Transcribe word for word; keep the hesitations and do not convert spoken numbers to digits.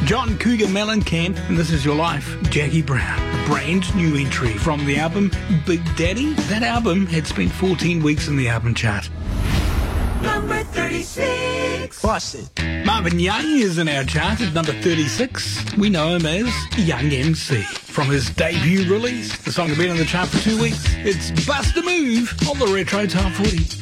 John Cougar Mellencamp, and This Is Your Life, Jackie Brown. A brand new entry from the album Big Daddy. That album had spent fourteen weeks in the album chart. Number thirty-six. Bust it. Marvin Young is in our chart at number thirty-six. We know him as Young M C. From his debut release, the song had been on the chart for two weeks. It's Bust a Move on the Retro Top forty.